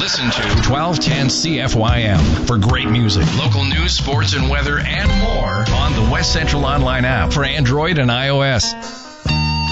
Listen to 1210 CFYM for great music, local news, sports, and weather, and more on the West Central Online app for Android and iOS.